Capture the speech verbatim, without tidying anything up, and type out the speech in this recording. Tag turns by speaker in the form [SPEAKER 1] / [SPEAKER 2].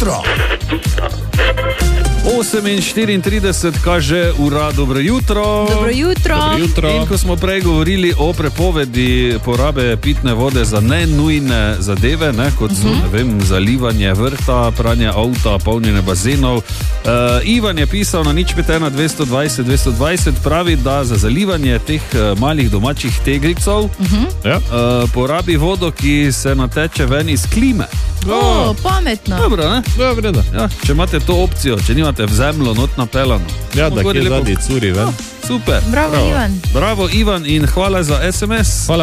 [SPEAKER 1] jutro.
[SPEAKER 2] osem in štiriintrideset kaže ura, dobro jutro.
[SPEAKER 3] Dobro jutro.
[SPEAKER 4] Dobro jutro.
[SPEAKER 2] In ko smo prej govorili o prepovedi porabe pitne vode za nenujne zadeve, ne, kot so, ne vem, zalivanje vrta, pranje avta, polnjenje bazenov, uh, Ivan je pisal na nič pet ena dvesto dvajset dvesto dvajset, pravi, da za zalivanje teh uh, malih domačih tegricov uh-huh.
[SPEAKER 4] Ja.
[SPEAKER 2] uh, porabi vodo, ki se nateče ven iz klime.
[SPEAKER 3] O, pametno.
[SPEAKER 2] Dobro, ne?
[SPEAKER 4] Dobro, da.
[SPEAKER 2] Ja, če imate to opcijo, če nimate v zemljo not napelano.
[SPEAKER 4] Ja, da kje
[SPEAKER 2] lepo...
[SPEAKER 4] zadnji curi ven.
[SPEAKER 2] Super.
[SPEAKER 3] Bravo,
[SPEAKER 4] Bravo.
[SPEAKER 3] Ivan.
[SPEAKER 2] Bravo, Ivan, in hvala za es em es.
[SPEAKER 4] Hvala.